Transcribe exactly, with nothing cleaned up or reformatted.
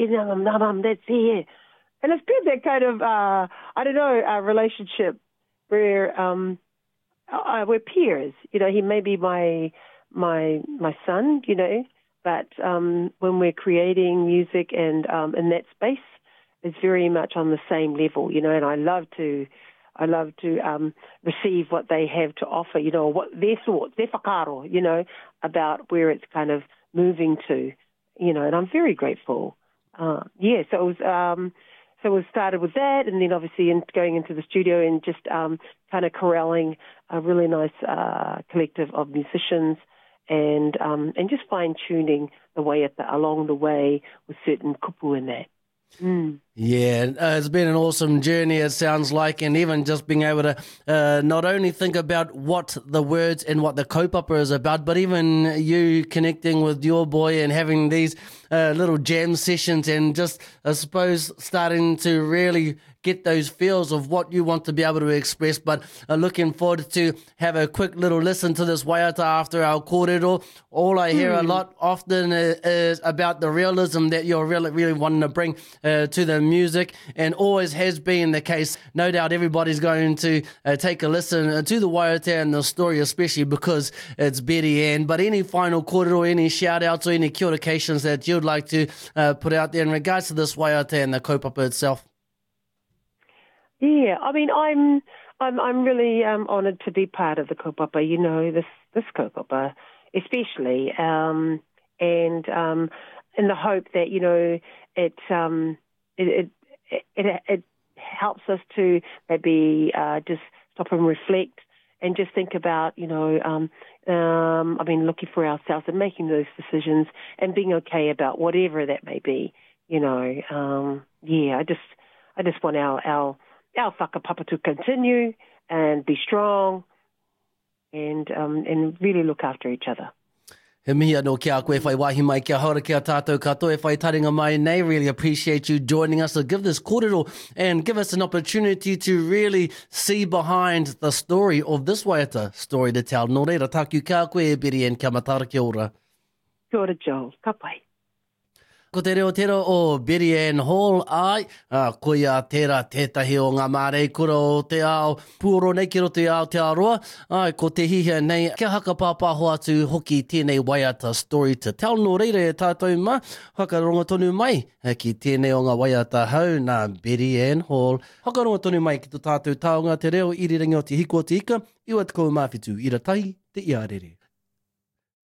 Nam, nam, nam, that's it. And it's good, that kind of, uh, I don't know, a relationship where um, uh, we're peers. You know, he may be my my my son, you know, but um, when we're creating music and um, in that space, it's very much on the same level, you know, and I love to I love to um, receive what they have to offer, you know, what their thoughts, their whakaaro, you know, about where it's kind of moving to, you know, and I'm very grateful. Uh, yeah, so it was, um, so we started with that, and then obviously in, going into the studio and just um, kind of corralling a really nice uh, collective of musicians, and um, and just fine tuning the way at the, along the way with certain kupu in that. Mm. Yeah, uh, it's been an awesome journey, it sounds like, and even just being able to uh, not only think about what the words and what the kaupapa is about, but even you connecting with your boy and having these uh, little jam sessions and just, I suppose, starting to really get those feels of what you want to be able to express. But uh, looking forward to have a quick little listen to this waiata after our kōrero. All I hear mm. a lot often is about the realism that you're really, really wanting to bring uh, to the music, and always has been the case. No doubt everybody's going to uh, take a listen to the waiata and the story, especially because it's Betty Ann. But any final kōrero, any shout-outs or any kia orations that you'd like to uh, put out there in regards to this waiata and the kaupapa itself? Yeah, I mean, I'm I'm I'm really um, honoured to be part of the kaupapa. You know, this this kaupapa, especially, um, and um, in the hope that you know it um, it, it it it helps us to maybe uh, just stop and reflect and just think about you know um, um, I mean, looking for ourselves and making those decisions and being okay about whatever that may be. You know, um, yeah, I just I just want our our our whakapapa to continue and be strong and um, and really look after each other. He mihi anō kia koe whai wahi mai kia haura kia tātou katoa e whai taringa mai nei. Really appreciate you joining us to give this kōrero and give us an opportunity to really see behind the story of this waiata story to tell. Nō reira, tāku kia koe e Betty Ann, kia matara kia ora. Kia ora, Joel. Ka pai. Ko te reo tera o Betty Ann Hall, ai, uh, ko ia tera tētahi o ngā mārei kura o te ao, puoro nei ki roto i Aotearoa, ai, ko te hihia nei, kia haka pāpāho atu hoki tēnei waiata story to tell. Nō reire e tātou ma, hakaronga tonu mai, ki tēnei o ngā waiata hau, nā Betty Ann Hall. Hakaronga tonu mai ki tō tātou taonga te reo, irirangi o te hiko o te ika, iwa te kou mawhitu, ira tahi, te iarere.